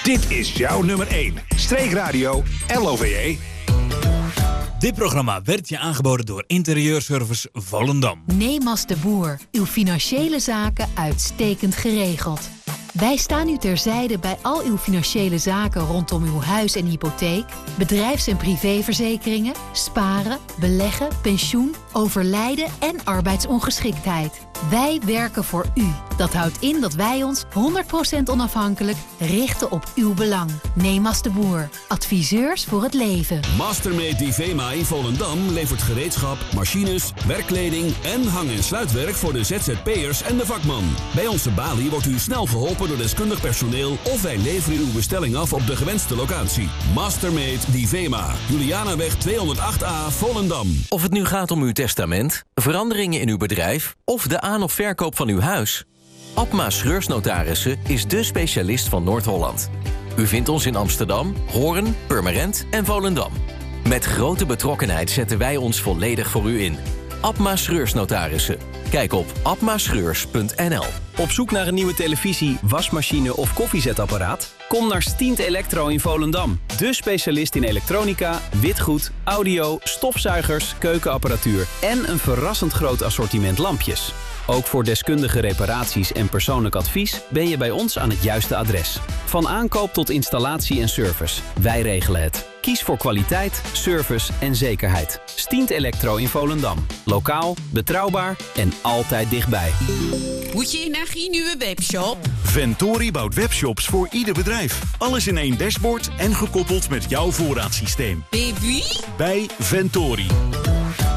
Dit is jouw nummer 1. Streekradio LOVE. Dit programma werd je aangeboden door Interieurservice Volendam. Nemas de Boer. Uw financiële zaken uitstekend geregeld. Wij staan u terzijde bij al uw financiële zaken rondom uw huis en hypotheek, bedrijfs- en privéverzekeringen, sparen, beleggen, pensioen, overlijden en arbeidsongeschiktheid. Wij werken voor u. Dat houdt in dat wij ons 100% onafhankelijk richten op uw belang. Nemas de Boer. Adviseurs voor het leven. Mastermate Divema in Volendam levert gereedschap, machines, werkkleding en hang- en sluitwerk voor de ZZP'ers en de vakman. Bij onze balie wordt u snel geholpen door deskundig personeel of wij leveren uw bestelling af op de gewenste locatie. Mastermate Divema. Julianaweg 208A Volendam. Of het nu gaat om uw testament, veranderingen in uw bedrijf of de aan- of verkoop van uw huis. Abma Schreursnotarissen is dé specialist van Noord-Holland. U vindt ons in Amsterdam, Hoorn, Purmerend en Volendam. Met grote betrokkenheid zetten wij ons volledig voor u in. Abma Schreursnotarissen. Kijk op abmaschreurs.nl. Op zoek naar een nieuwe televisie, wasmachine of koffiezetapparaat? Kom naar Stient Electro in Volendam. De specialist in elektronica, witgoed, audio, stofzuigers, keukenapparatuur en een verrassend groot assortiment lampjes. Ook voor deskundige reparaties en persoonlijk advies ben je bij ons aan het juiste adres. Van aankoop tot installatie en service. Wij regelen het. Kies voor kwaliteit, service en zekerheid. Stient Electro in Volendam. Lokaal, betrouwbaar en altijd dichtbij. Moet je naar geen nieuwe webshop? Ventori bouwt webshops voor ieder bedrijf. Alles in één dashboard en gekoppeld met jouw voorraadsysteem. Baby? Bij Ventori.